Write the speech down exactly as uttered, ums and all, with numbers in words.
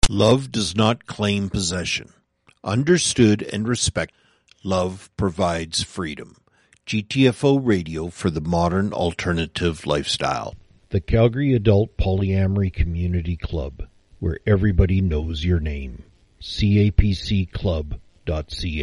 Love does not claim possession. Understood and respected, love provides freedom. G T F O Radio for the modern alternative lifestyle. The Calgary Adult Polyamory Community Club, where everybody knows your name. C A P C club dot C A